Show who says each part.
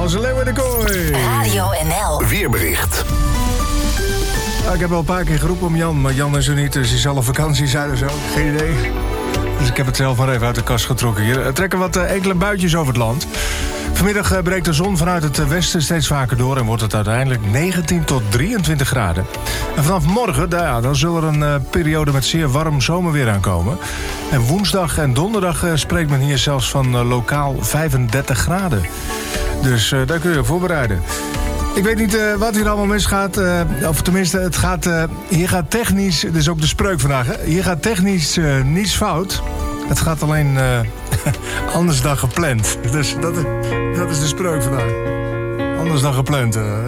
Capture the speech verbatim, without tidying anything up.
Speaker 1: onze Leeuwen de Kooi.
Speaker 2: Radio N L.
Speaker 3: Weerbericht.
Speaker 1: Nou, ik heb al een paar keer geroepen om Jan, maar Jan is er niet, dus hij zal op vakantie zijn of zo. Geen idee. Dus ik heb het zelf maar even uit de kast getrokken hier. Er trekken wat uh, enkele buitjes over het land. Vanmiddag uh, breekt de zon vanuit het uh, westen steeds vaker door en wordt het uiteindelijk negentien tot drieëntwintig graden. En vanaf morgen, nou ja, dan zal er een uh, periode met zeer warm zomerweer aankomen. En woensdag en donderdag uh, spreekt men hier zelfs van uh, lokaal vijfendertig graden. Dus uh, daar kun je op voorbereiden. Ik weet niet uh, wat hier allemaal misgaat. Uh, of tenminste, het gaat, uh, hier gaat technisch... Dit is ook de spreuk vandaag, hè? Hier gaat technisch uh, niets fout. Het gaat alleen uh, anders dan gepland. Dus dat is, dat is de spreuk vandaag. Anders dan gepland. Uh,